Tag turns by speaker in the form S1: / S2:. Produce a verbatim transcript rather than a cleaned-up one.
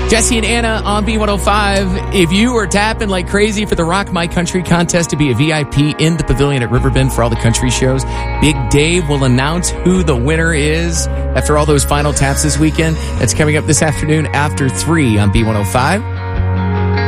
S1: Jesse and Anna on B one oh five. If you are tapping like crazy for the Rock My Country contest to be a V I P in the pavilion at Riverbend for all the country shows, Big Dave will announce who the winner is after all those final taps this weekend. That's coming up this afternoon after three on B one oh five.